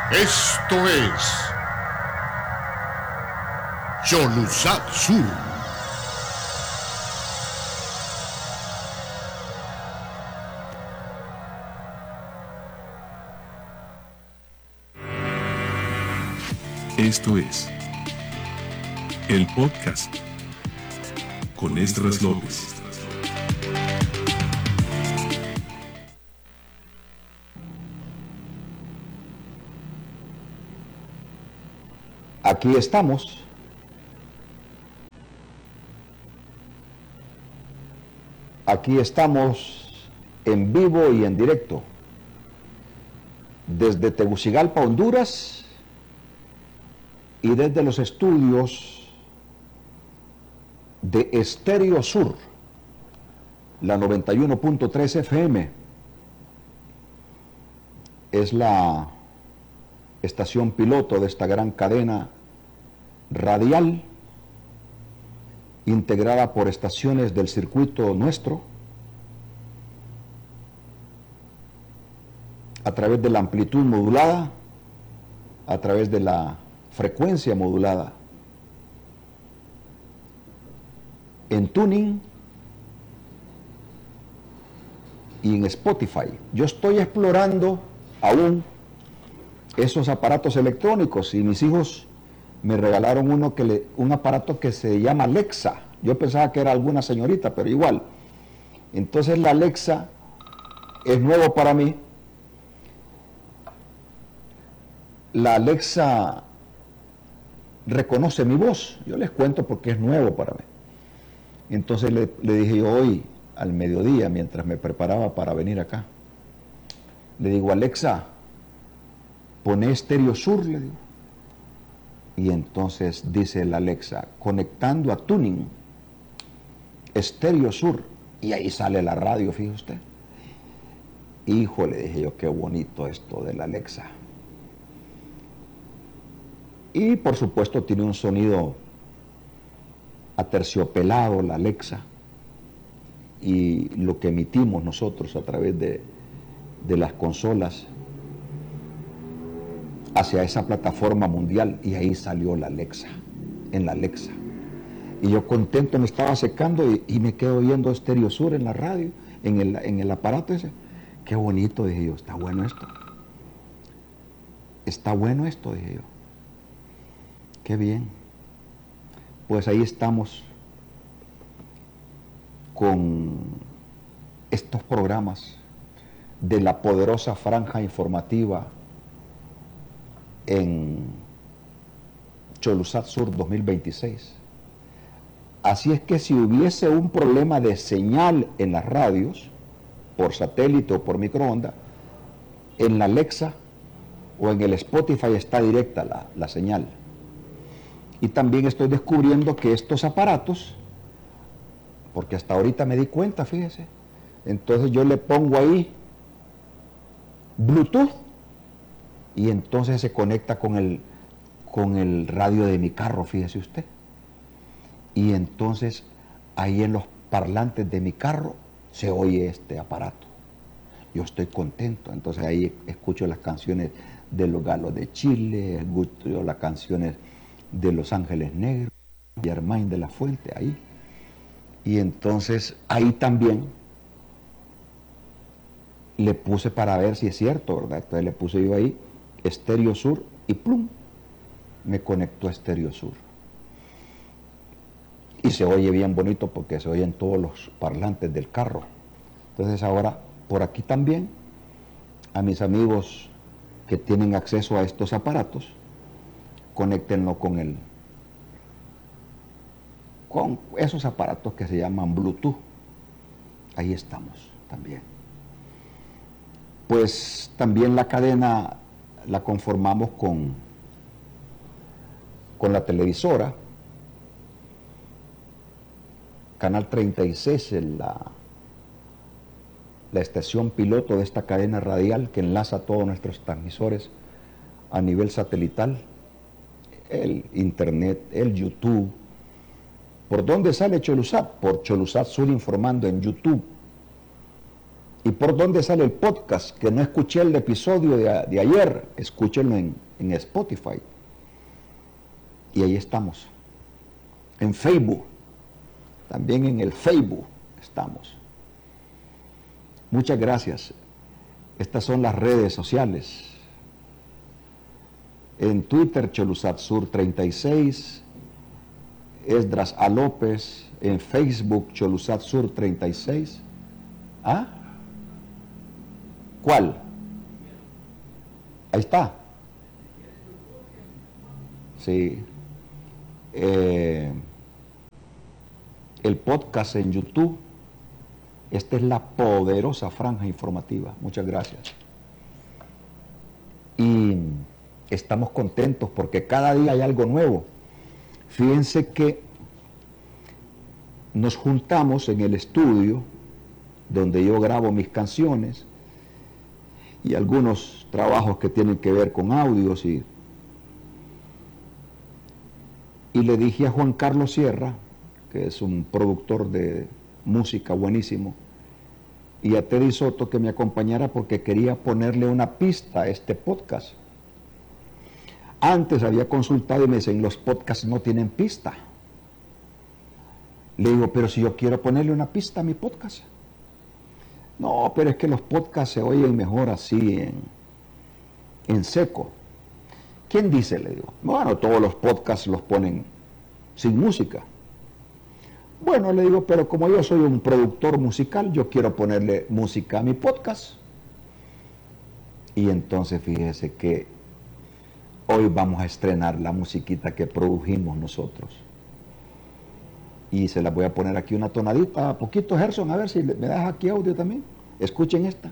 Esto es Cholusat Sur. Esto es el podcast con Esdras López. Aquí estamos. Aquí estamos en vivo y en directo desde Tegucigalpa, Honduras, y desde los estudios de Estéreo Sur, la 91.3 FM. Es la estación piloto de esta gran cadena radial, integrada por estaciones del circuito nuestro, a través de la amplitud modulada, a través de la frecuencia modulada, en Tuning y en Spotify. Yo estoy explorando aún esos aparatos electrónicos y mis hijos me regalaron un aparato que se llama Alexa. Yo pensaba que era alguna señorita, pero igual. Entonces la Alexa es nuevo para mí. La Alexa reconoce mi voz. Yo les cuento porque es nuevo para mí. Entonces le dije yo hoy al mediodía, mientras me preparaba para venir acá, le digo: Alexa, pone Estéreo Sur, le digo. Y entonces dice la Alexa: conectando a Tuning, Estéreo Sur. Y ahí sale la radio, fíjese usted. Hijo, le dije yo, qué bonito esto de la Alexa. Y por supuesto tiene un sonido aterciopelado la Alexa. Y lo que emitimos nosotros a través de las consolas hacia esa plataforma mundial, y ahí salió la Alexa, en la Alexa. Y yo contento me estaba secando y me quedo oyendo Estéreo Sur en la radio, en el aparato ese. Qué bonito, dije yo, está bueno esto. Está bueno esto, dije yo. Qué bien. Pues ahí estamos con estos programas de la poderosa franja informativa en Cholusat Sur 2026. Así es que si hubiese un problema de señal en las radios, por satélite o por microondas, en la Alexa o en el Spotify está directa la señal. Y también estoy descubriendo que estos aparatos, porque hasta ahorita me di cuenta, fíjese, entonces yo le pongo ahí Bluetooth y entonces se conecta con el radio de mi carro, fíjese usted. Y entonces ahí en los parlantes de mi carro se oye este aparato. Yo estoy contento, entonces ahí escucho las canciones de los Galos de Chile, escucho las canciones de Los Ángeles Negros, y Armán de la Fuente, ahí. Y entonces ahí también le puse para ver si es cierto, ¿verdad? Entonces le puse yo ahí Estéreo Sur y plum, me conectó a Estéreo Sur. Y se oye bien bonito porque se oyen todos los parlantes del carro. Entonces ahora por aquí también, a mis amigos que tienen acceso a estos aparatos, conéctenlo con esos aparatos que se llaman Bluetooth. Ahí estamos también. Pues también la cadena la conformamos con la televisora. Canal 36 es la estación piloto de esta cadena radial que enlaza todos nuestros transmisores a nivel satelital, el internet, el YouTube. ¿Por dónde sale Cholusat? Por Cholusat Sur Informando en YouTube. ¿Y por dónde sale el podcast? Que no escuché el episodio de ayer, escúchenlo en Spotify. Y ahí estamos. En Facebook, también en el Facebook estamos. Muchas gracias. Estas son las redes sociales. En Twitter, Cholusat Sur 36, Esdras A. López, en Facebook, Cholusat Sur 36. ¿Ah? ¿Cuál? Ahí está. Sí. El podcast en YouTube. Esta es la poderosa franja informativa. Muchas gracias. Y estamos contentos porque cada día hay algo nuevo. Fíjense que nos juntamos en el estudio donde yo grabo mis canciones y algunos trabajos que tienen que ver con audios y le dije a Juan Carlos Sierra, que es un productor de música buenísimo, y a Teddy Soto que me acompañara porque quería ponerle una pista a este podcast. Antes había consultado y me dicen, los podcasts no tienen pista. Le digo, pero si yo quiero ponerle una pista a mi podcast. No, pero es que los podcasts se oyen mejor así en seco. ¿Quién dice? Le digo. Bueno, todos los podcasts los ponen sin música. Bueno, le digo, pero como yo soy un productor musical, yo quiero ponerle música a mi podcast. Y entonces fíjese que hoy vamos a estrenar la musiquita que produjimos nosotros. Y se la voy a poner aquí una tonadita, a poquito, Gerson, a ver si me das aquí audio también. Escuchen esta.